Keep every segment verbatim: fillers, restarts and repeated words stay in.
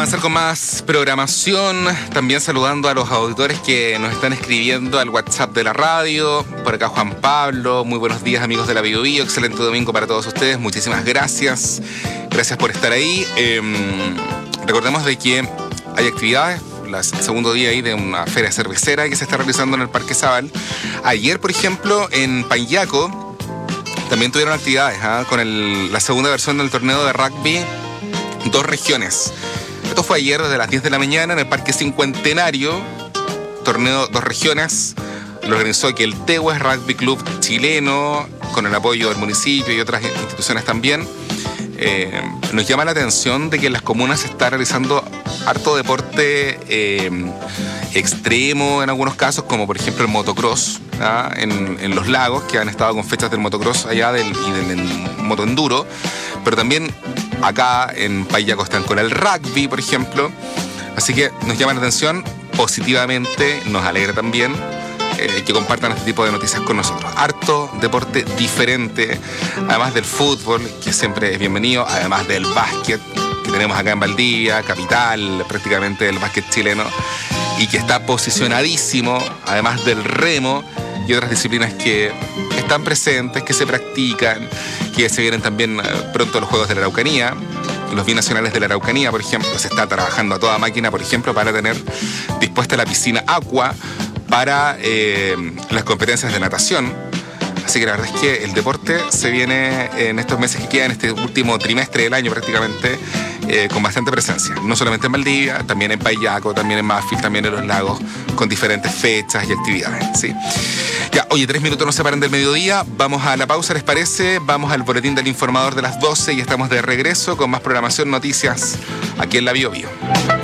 avanzar con más programación, también saludando a los auditores que nos están escribiendo al WhatsApp de la radio. Por acá Juan Pablo, muy buenos días amigos de la Bio Bio, excelente domingo para todos ustedes, muchísimas gracias, gracias por estar ahí. Eh, recordemos de que hay actividades, el segundo día ahí de una feria cervecera que se está realizando en el Parque Zabal. Ayer, por ejemplo, en Payaco también tuvieron actividades ¿eh? con el, la segunda versión del torneo de rugby Dos Regiones. Esto fue ayer desde las diez de la mañana en el Parque Cincuentenario, torneo Dos Regiones. Lo organizó aquí el Tehues Rugby Club chileno, con el apoyo del municipio y otras instituciones también. Eh, nos llama la atención de que en las comunas se está realizando harto deporte eh, extremo en algunos casos, como por ejemplo el motocross ¿ah? en, en los lagos, que han estado con fechas del motocross allá del, y del motoenduro, pero también acá en Payaco están con el rugby, por ejemplo. Así que nos llama la atención positivamente, nos alegra también eh, que compartan este tipo de noticias con nosotros. Harto deporte diferente, además del fútbol, que siempre es bienvenido, además del básquet, que tenemos acá en Valdivia, capital prácticamente del básquet chileno, y que está posicionadísimo, además del remo y otras disciplinas que están presentes, que se practican, que se vienen también pronto los Juegos de la Araucanía, los binacionales de la Araucanía, por ejemplo. Se está trabajando a toda máquina, por ejemplo, para tener dispuesta la piscina Aqua para eh, las competencias de natación. Así que la verdad es que el deporte se viene en estos meses que quedan, este último trimestre del año prácticamente, eh, con bastante presencia. No solamente en Valdivia, también en Payaco, también en Mafil, también en los lagos, con diferentes fechas y actividades, ¿sí? Ya, oye, tres minutos nos separan del mediodía. Vamos a la pausa, ¿les parece? Vamos al boletín del informador de las doce y estamos de regreso con más programación, noticias aquí en la Bio Bio.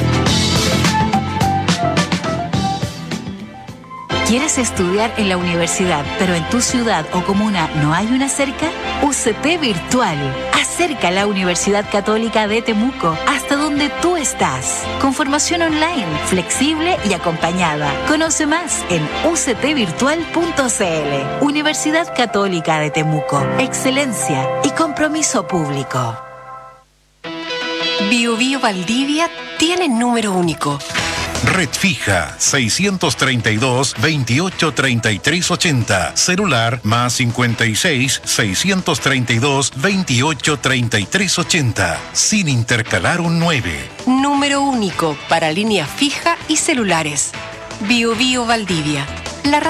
¿Quieres estudiar en la universidad, pero en tu ciudad o comuna no hay una cerca? U C T Virtual. Acerca la Universidad Católica de Temuco hasta donde tú estás. Con formación online, flexible y acompañada. Conoce más en u c t virtual punto c l. Universidad Católica de Temuco. Excelencia y compromiso público. Bio Bio Valdivia tiene número único. Red fija seiscientos treinta y dos, veintiocho treinta y tres ochenta. Celular más cincuenta y seis, seiscientos treinta y dos, veintiocho treinta y tres ochenta. Sin intercalar un nueve. Número único para línea fija y celulares. Bio Bio Valdivia. La